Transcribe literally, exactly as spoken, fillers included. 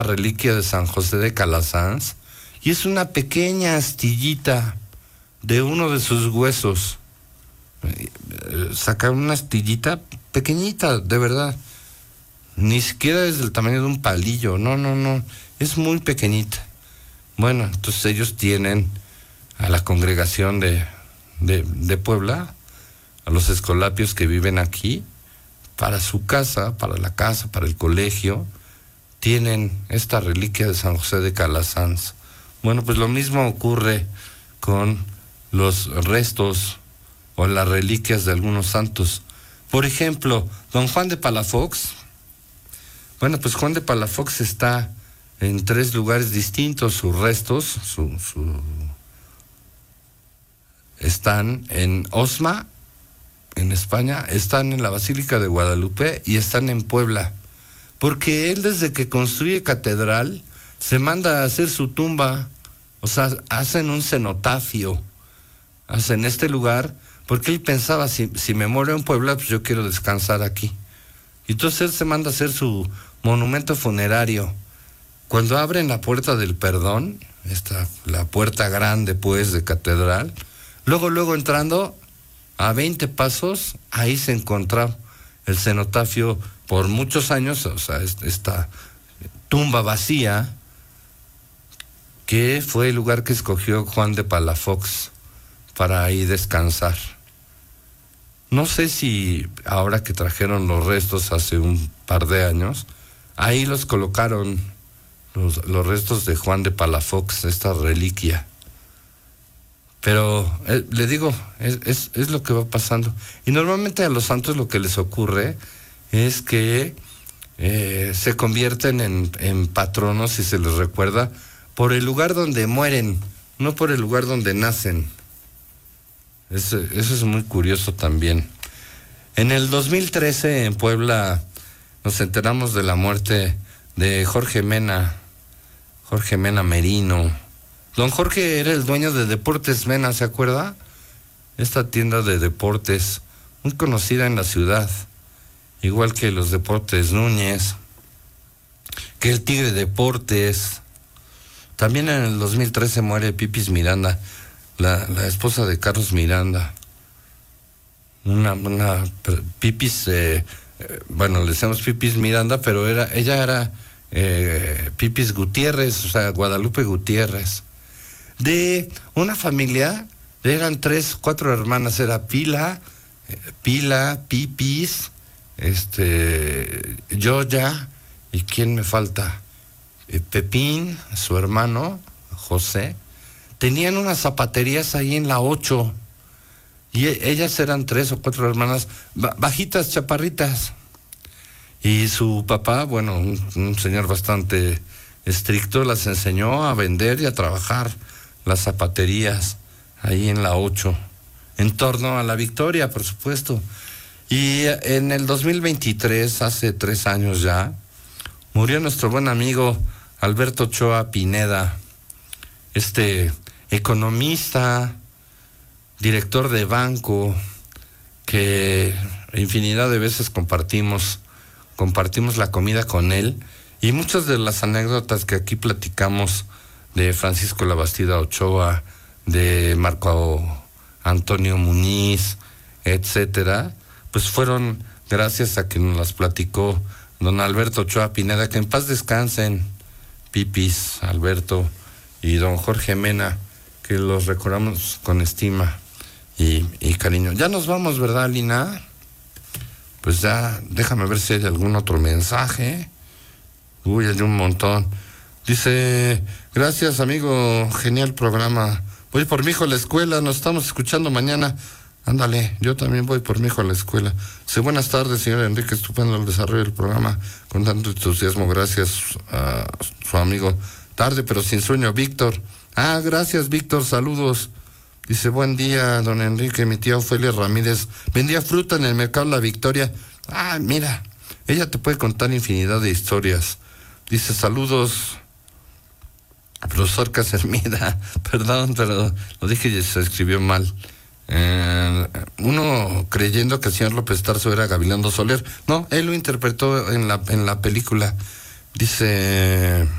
reliquia de San José de Calasanz y es una pequeña astillita de uno de sus huesos. Sacaron una astillita pequeñita, de verdad. Ni siquiera es del tamaño de un palillo, no, no, no, es muy pequeñita. Bueno, entonces ellos tienen a la congregación de, de, de Puebla, a los escolapios que viven aquí, para su casa, para la casa, para el colegio, tienen esta reliquia de San José de Calasanz. Bueno, pues lo mismo ocurre con los restos o las reliquias de algunos santos. Por ejemplo, don Juan de Palafox. Bueno, pues Juan de Palafox está en tres lugares distintos. Sus restos su, su, están en Osma, en España, están en la Basílica de Guadalupe y están en Puebla. Porque él, desde que construye catedral, se manda a hacer su tumba. O sea, hacen un cenotafio. Hacen este lugar, porque él pensaba, si, si me muero en Puebla, pues yo quiero descansar aquí. Y entonces él se manda a hacer su monumento funerario. Cuando abren la puerta del perdón, esta, la puerta grande pues de catedral, luego, luego entrando a veinte pasos, ahí se encontraba el cenotafio por muchos años, o sea, esta tumba vacía, que fue el lugar que escogió Juan de Palafox para ahí descansar. No sé si ahora que trajeron los restos hace un par de años, ahí los colocaron los, los restos de Juan de Palafox, esta reliquia. Pero eh, le digo, es, es, es lo que va pasando. Y normalmente a los santos lo que les ocurre es que eh, se convierten en, en patronos, si se les recuerda, por el lugar donde mueren, no por el lugar donde nacen. Eso, eso es muy curioso también. En el dos mil trece en Puebla nos enteramos de la muerte de Jorge Mena, Jorge Mena Merino. Don Jorge era el dueño de Deportes Mena, ¿se acuerda? Esta tienda de deportes, muy conocida en la ciudad, igual que los Deportes Núñez, que el Tigre Deportes. También en el dos mil trece muere Pipis Miranda, la, la esposa de Carlos Miranda. Una, una Pipis, eh, eh, bueno, le decíamos Pipis Miranda, pero era, ella era eh, Pipis Gutiérrez, o sea, Guadalupe Gutiérrez. De una familia, eran tres, cuatro hermanas, era Pila, eh, Pila, Pipis, este, Yoya, ¿y quién me falta? Eh, Pepín, su hermano, José. Tenían unas zapaterías ahí en la ocho, y ellas eran tres o cuatro hermanas, bajitas, chaparritas. Y su papá, bueno, un, un señor bastante estricto, las enseñó a vender y a trabajar las zapaterías ahí en la ocho, en torno a la Victoria, por supuesto. Y en el dos mil veintitrés, hace tres años ya, murió nuestro buen amigo Alberto Ochoa Pineda, este economista, director de banco, que infinidad de veces compartimos, compartimos la comida con él, y muchas de las anécdotas que aquí platicamos de Francisco Labastida Ochoa, de Marco Antonio Muñiz, etcétera, pues fueron gracias a que nos las platicó don Alberto Ochoa Pineda, que en paz descansen, Pipis, Alberto y don Jorge Mena, que los recordamos con estima y, y cariño. Ya nos vamos, ¿verdad, Lina? Pues ya, déjame ver si hay algún otro mensaje. Uy, hay un montón. Dice, gracias amigo, genial programa. Voy por mi hijo a la escuela, nos estamos escuchando mañana. Ándale, yo también voy por mi hijo a la escuela. Dice, buenas tardes, señor Enrique, estupendo el desarrollo del programa, con tanto entusiasmo, gracias a su amigo. Tarde pero sin sueño, Víctor. Ah, gracias, Víctor, saludos. Dice, buen día, don Enrique, mi tía Ofelia Ramírez vendía fruta en el mercado La Victoria. Ah, mira, ella te puede contar infinidad de historias. Dice, saludos, profesor Casermida. Perdón, pero lo dije y se escribió mal. Eh, uno creyendo que el señor López Tarso era Gavilando Soler. No, él lo interpretó en la, en la película. Dice...